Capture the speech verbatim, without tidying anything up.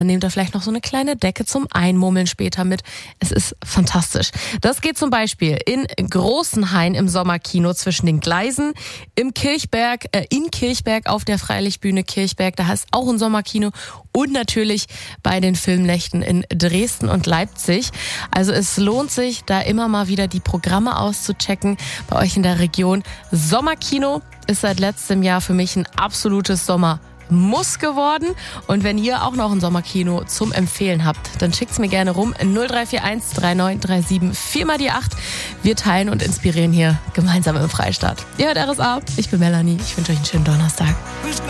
Nehmt da vielleicht noch so eine kleine Decke zum Einmummeln später mit. Es ist fantastisch. Das geht zum Beispiel in Großenhain im Sommerkino zwischen den Gleisen, im Kirchberg, äh, in Kirchberg auf der Freilichtbühne Kirchberg, da ist auch ein Sommerkino und natürlich bei den Filmnächten in Dresden und Leipzig. Also es lohnt sich, da immer mal wieder die Programme auszuchecken bei euch in der Region. Sommerkino ist seit letztem Jahr für mich ein absolutes Sommer Muss geworden. Und wenn ihr auch noch ein Sommerkino zum Empfehlen habt, dann schickt's mir gerne rum. null drei vier eins drei neun drei sieben vier mal die acht. Wir teilen und inspirieren hier gemeinsam im Freistaat. Ihr hört R S A. Ich bin Melanie. Ich wünsche euch einen schönen Donnerstag.